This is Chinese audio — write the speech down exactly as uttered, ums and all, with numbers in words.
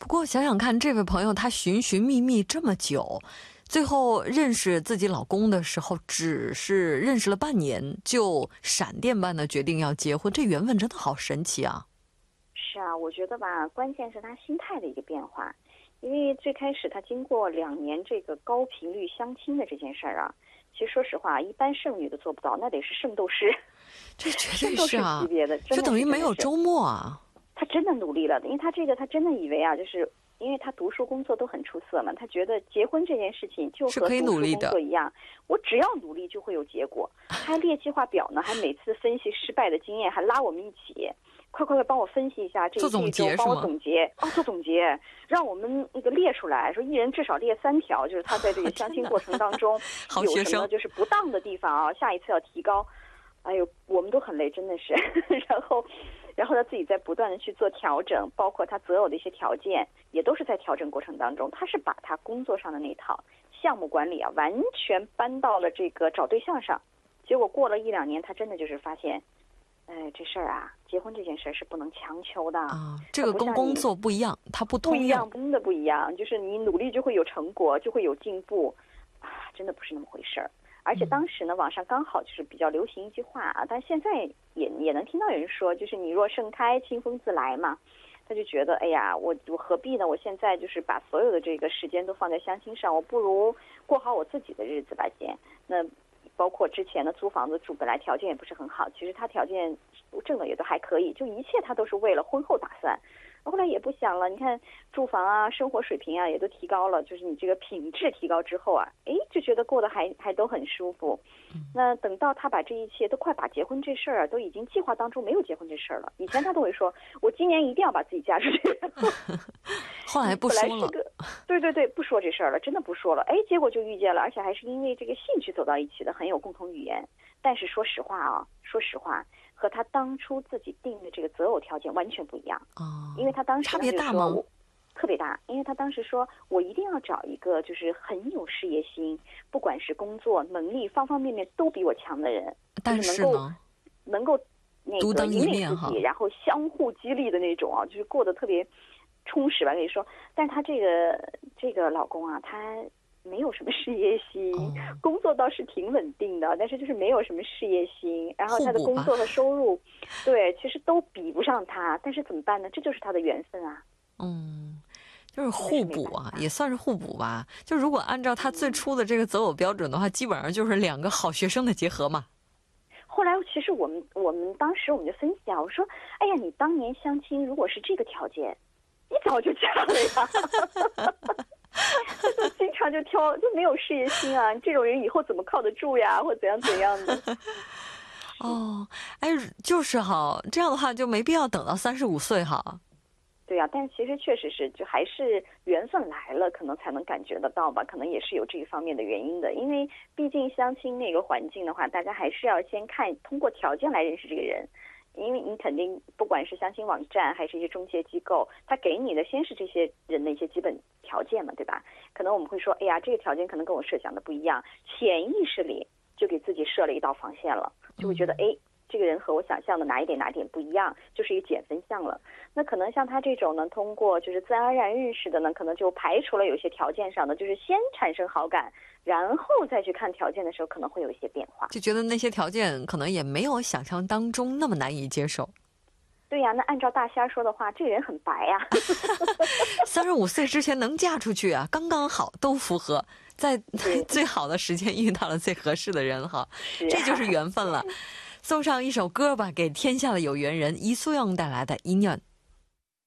不过想想看，这位朋友他寻寻觅觅这么久，最后认识自己老公的时候只是认识了半年，就闪电般的决定要结婚，这缘分真的好神奇啊。 是啊，我觉得吧，关键是他心态的一个变化。因为最开始他经过两年这个高频率相亲的这件事儿啊，其实说实话，一般剩女都做不到，那得是圣斗士， 这绝对是啊， 级别的， 就等于没有周末啊。 他真的努力了，因为他这个他真的以为啊，就是因为他读书工作都很出色嘛，他觉得结婚这件事情就和读书工作一样，我只要努力就会有结果。他列计划表呢，还每次分析失败的经验，还拉我们一起。快快快帮我分析一下这一周，帮我总结哦，做总结，让我们那个列出来，说一人至少列三条，就是他在这个相亲过程当中有什么就是不当的地方啊，下一次要提高。哎呦，我们都很累，真的是。然后，然后他自己在不断的去做调整，包括他择偶的一些条件，也都是在调整过程当中。他是把他工作上的那套项目管理啊，完全搬到了这个找对象上。结果过了一两年，他真的就是发现。哎，这事儿啊，结婚这件事儿是不能强求的啊。这个跟工作不一样，它不通用， 不一样，真的不一样。就是你努力就会有成果，就会有进步，啊，真的不是那么回事儿。而且当时呢，网上刚好就是比较流行一句话啊，但现在也也能听到有人说，就是你若盛开，清风自来嘛。他就觉得，哎呀，我我何必呢？我现在就是把所有的这个时间都放在相亲上，我不如过好我自己的日子吧，先那。包括之前的租房子住，本来条件也不是很好，其实他条件挣的也都还可以，就一切他都是为了婚后打算。后来也不想了，你看住房啊，生活水平啊也都提高了，就是你这个品质提高之后啊，哎，就觉得过得还还都很舒服。那等到他把这一切都快把结婚这事儿啊，都已经计划当中没有结婚这事儿了。以前他都会说，我今年一定要把自己嫁出去。 后来不说了。 对对对，不说这事儿了，真的不说了。哎，结果就遇见了，而且还是因为这个兴趣走到一起的，很有共同语言。但是说实话啊，说实话。和他当初自己定的这个择偶条件完全不一样哦， 因为他当时差别大吗？ 特别大，因为他当时说我一定要找一个就是很有事业心，不管是工作能力方方面面都比我强的人， 但是呢， 能够那个引领自己，然后相互激励的那种啊，就是过得特别充实吧。跟你说，但是他这个这个老公啊，他。没有什么事业心，哦、工作倒是挺稳定的，但是就是没有什么事业心。然后他的工作和收入，对，其实都比不上他。但是怎么办呢？这就是他的缘分啊。 嗯，就是互补啊，也算是互补吧。就如果按照他最初的这个择偶标准的话，基本上就是两个好学生的结合嘛。 后来其实我们我们当时我们就分析啊，我说，哎呀，你当年相亲如果是这个条件，你早就嫁了呀。就经常就挑就没有事业心啊，这种人以后怎么靠得住呀，或怎样怎样的。 哦，哎，就是哈，这样的话就没必要等到三十五岁哈。 对呀、啊，但其实确实是，就还是缘分来了，可能才能感觉得到吧，可能也是有这一方面的原因的。因为毕竟相亲那个环境的话，大家还是要先看通过条件来认识这个人。因为你肯定不管是相亲网站还是一些中介机构，他给你的先是这些人的一些基本条件嘛，对吧？可能我们会说，哎呀，这个条件可能跟我设想的不一样，潜意识里就给自己设了一道防线了，就会觉得，哎，这个人和我想象的哪一点哪一点不一样，就是一个减分项了。那可能像他这种呢，通过就是自然而然认识的呢，可能就排除了有些条件上的，就是先产生好感，然后再去看条件的时候，可能会有一些变化， 就觉得那些条件可能也没有想象当中那么难以接受。 对呀、啊，那按照大仙说的话，这个人很白呀、啊。 三十五岁之前能嫁出去啊，刚刚好，都符合，在最好的时间遇到了最合适的人哈，这就是缘分了。送上一首歌吧，给天下的有缘人，一素영带来的《인연》。